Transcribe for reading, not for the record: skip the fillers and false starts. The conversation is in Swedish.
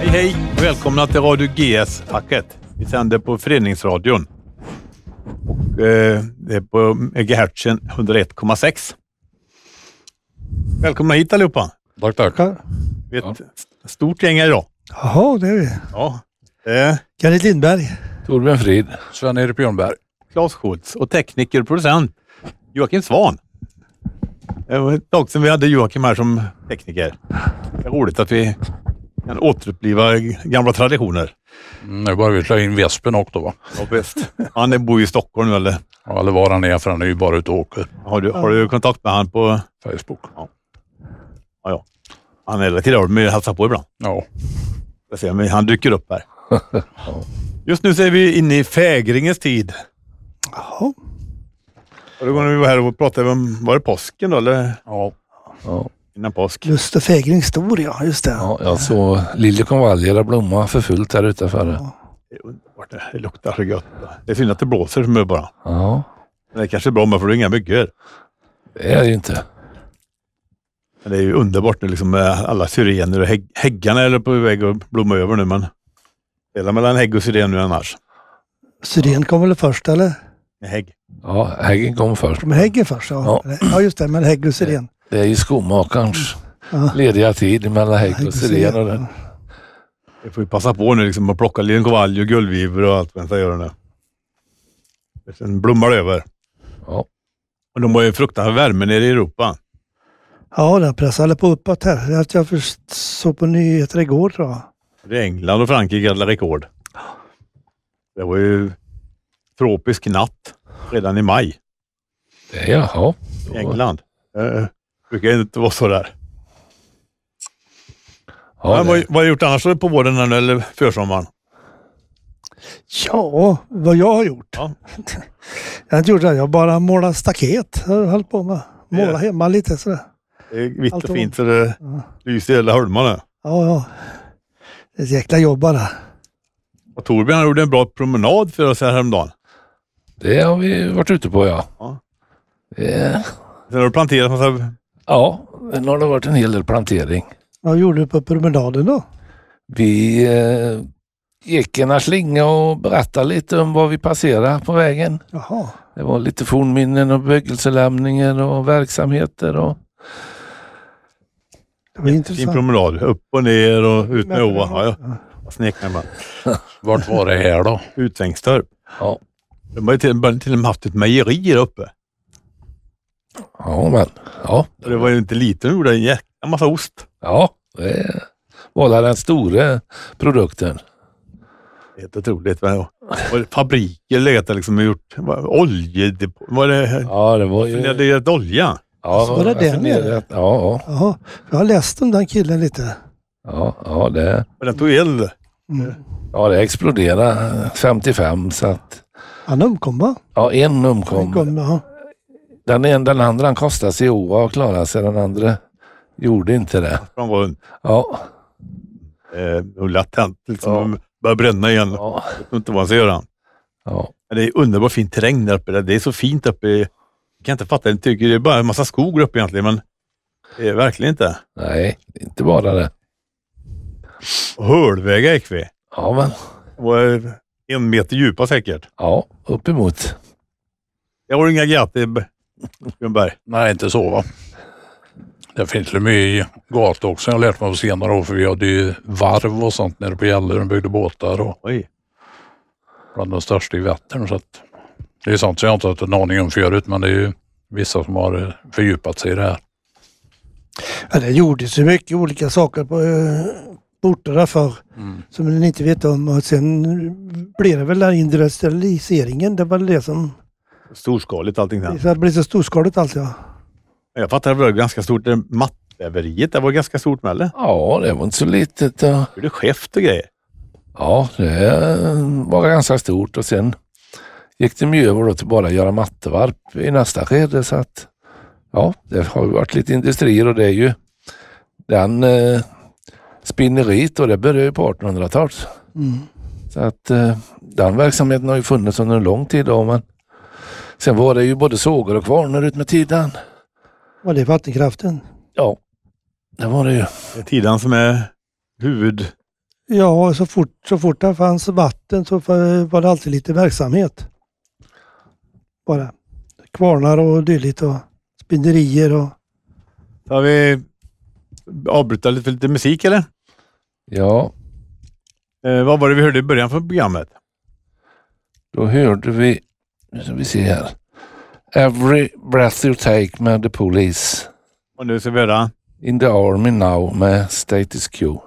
Hej, välkomna till Radio GS-facket. Vi sänder på Föreningsradion. Och det är på megahertzen 101,6. Välkomna hit allihopa. Tackar. Vi är ett stort gäng idag. Jaha, det är vi. Ja. Kenneth Lindberg. Torbjörn Frid. Sven-Erik Björnberg. Claes Schultz och tekniker och producent Joakim Svan. Det var ett tag sedan vi hade Joakim här som tekniker. Det är roligt att vi kan återuppliva gamla traditioner. Nu börjar vi slå in Vespen också, va? Ja, bäst. Han bor i Stockholm eller? Ja, eller var han är, för han är ju bara ute och åker. Har du kontakt med han på Facebook? Ja. Han är till där med att hälsa på ibland. Ja. Jag ser, men han dyker upp här. Just nu så är vi inne i fägringens tid. Jaha. Och då går vi här och pratar om, var det påsken då eller? Ja. Innan påsk. Just det, fägring stor, ja, just det. Ja, jag såg liljekonvaljer blomma för fullt här utanför. Ja. Det är underbart, det luktar så gött. Det är synd att det blåser som är bara. Ja, Men det är kanske bra med för det är inga myggor. det är det ju inte. Men det är ju underbart nu liksom med alla syrener och häggarna är på väg att blomma över nu, men det är mellan hägg och syren nu annars. Syren kom väl först, eller? Med hägg. Ja, häggen kom först. Men häggen först, ja. Ja, just det, men hägg och syren. Det är ju skomakarens Ja. lediga tid mellan hägg och syren. Och det. Vi får ju passa på nu liksom att plocka liljekonvalj och gullviver och allt vad jag gör nu. Sen blommar det över. Ja. Och de har ju fruktansvärt värme nere i Europa. Ja, den pressade på uppåt här. Jag först såg på nyheter igår, tror jag. Det är England och Frankrike alla rekord. Det var ju tropisk natt redan i maj Det är jaha. i England. Det brukar inte vara så där. Ja, Vad har du gjort annars på våren här nu, eller försommaren? Ja, vad jag har gjort. Ja. Jag har inte gjort det. Jag har bara målat staket. Jag har hållit på med. Måla hemma lite sådär. Det är vitt och Allt fint så det lyser i hela holmarna. Ja. Det är ett jäkla jobb bara. Och Torbjörn gjorde en bra promenad för oss här häromdagen. det har vi varit ute på, ja. Ja. Det, Sen har du planterat massa... ja, nu har det varit en hel del plantering. Vad gjorde du på promenaden då? Vi gick en slinga och berättade lite om vad vi passerade på vägen. Jaha. Det var lite fornminnen och bebyggelselämningar och verksamheter och Det var Fin intressant. promenad. Upp och ner och ut med åa. Ja. Snekar bara. Vart var det här då? Utvängstorp. ja. De har ju till och med haft ett mejeri där uppe. Ja, men ja. Och det var ju inte lite, de gjorde en jäkla massa ost. Ja, det var den stora produkten. Helt otroligt. Och fabriker letar liksom gjort oljedepå. Var det... Ja, det var ju... Det är ett olja. Ja, Så var det den, ja. Ja, Jaha. Jag har läst om den killen lite. ja, det... Och den tog eld. Mm. Ja, det exploderade 55 så att... Han omkom, va? Ja, en omkom. Ja. Den andra kostade sig och klarade sig. Den andra gjorde inte det. Han var Ja. latent. Liksom, Ja. de började bränna igen. Ja. Jag vet inte vad han ska göra. Ja. Men det är underbart fint terräng där uppe. Det är så fint uppe. Jag kan inte fatta. Jag tycker det är bara en massa skog uppe egentligen. Men det är verkligen inte. Nej, inte bara det. Och hölvägar gick vi. Ja, men... Det var 1 meter djupa säkert. Ja, uppemot. Jag har inga gator i Björnberg. Nej, inte så, va? Det finns ju mycket gator också. Jag har lärt mig på senare år, för vi hade ju varv och sånt nere på Gällö. De byggde båtar och Oj. bland de största i Vättern. Så att det är sånt som jag inte har haft en aning om förut, men det är ju vissa som har fördjupat sig i det här. Ja, det gjordes ju mycket olika saker på orterna för som man inte vet om. Och sen blev det väl den industrialiseringen. Det var det som... Storskaligt allting där. Det blev så storskaligt allt, ja. Jag fattar att det var ganska stort. Mattväveriet, det var ganska stort med, eller? Ja, det var inte så litet. Det är chef och grejer. Ja, det var ganska stort och sen gick det ju över då till bara göra mattevarp i nästa skede, så att ja, det har ju varit lite industrier och det är ju den spinneriet och det började ju på 1800-talet. Så att den verksamheten har ju funnits under en lång tid då, men sen var det ju både sågar och kvarnar ut med tiden. Var det vattenkraften? Ja, det var det ju. Det är tiden som är Ja, så fort det fanns vatten så var det alltid lite verksamhet. Bara kvarnar och dylikt och spinnerier och... Har vi avbryta lite för lite musik eller? Ja, Vad var det vi hörde i början från programmet? då hörde vi, nu ska vi se här. Every Breath You Take med The Police. Och nu ska vi höra... In the Army Now med Status Quo.